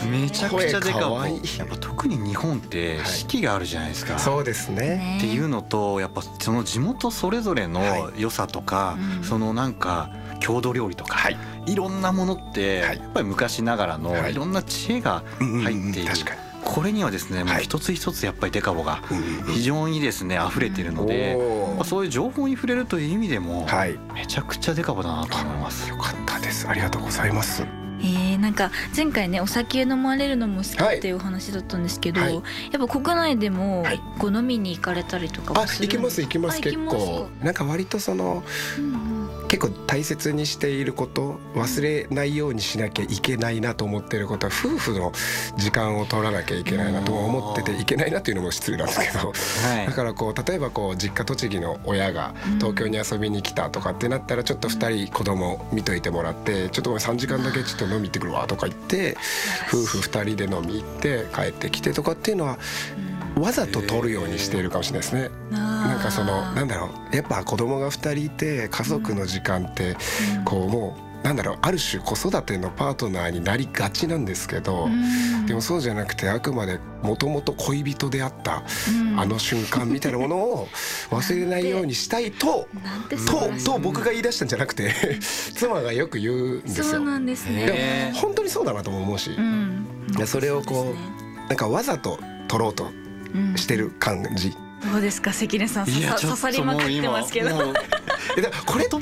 めちゃくちゃデカボ。 声可愛い。 やっぱ特に日本って四季があるじゃないですか、 そうですね。 っていうのと、やっぱその地元それぞれの良さとか、そのなんか郷土料理とか、いろんなものってやっぱり昔ながらのいろんな知恵が入っている。 確かに。 これにはですね、もう一つ一つやっぱりデカボが非常にですね溢れているので、そういう情報に触れるという意味でもめちゃくちゃデカボだなと思います。 よかったです。ありがとうございます。 なんか前回ね、お酒飲まれるのも好きっていうお話だったんですけど、やっぱ国内でもこう飲みに行かれたりとかもするんですか？ 行きます行きます。結構なんか割とその、結構大切にしていること、忘れないようにしなきゃいけないなと思っていることは、夫婦の時間を取らなきゃいけないなと思ってて、いけないなっていうのも失礼なんですけど、だからこう例えばこう実家栃木の親が東京に遊びに来たとかってなったら、ちょっと2人子供見といてもらって、ちょっと3時間だけちょっと飲み行ってくるわとか言って、夫婦2人で飲み行って帰ってきてとかっていうのはわざと取るようにしているかもしれないですね。なんかそのなんだろう、やっぱ子供が2人いて家族の時間ってこうもうなんだろう、ある種子育てのパートナーになりがちなんですけど、でもそうじゃなくて、あくまでもともと恋人であったあの瞬間みたいなものを忘れないようにしたいと僕が言い出したんじゃなくて妻がよく言うんですよ。 そうなんですね。 でも本当にそうだなとも思うし、それをこうなんかわざと取ろうとしてる感じ。 どうですか関根さん、刺さりまくってますけど。 これって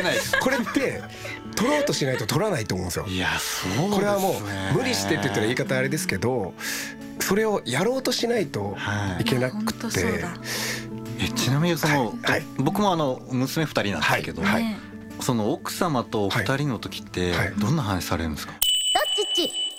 取ろうとしないと取らないと思うんですよ。 いや、そうですね。 これはもう無理してって言ったら言い方あれですけど、それをやろうとしないといけなくて、 ちなみにその、僕も娘2人なんですけど、その奥様とお二人の時ってどんな話されるんですか？ どっちっち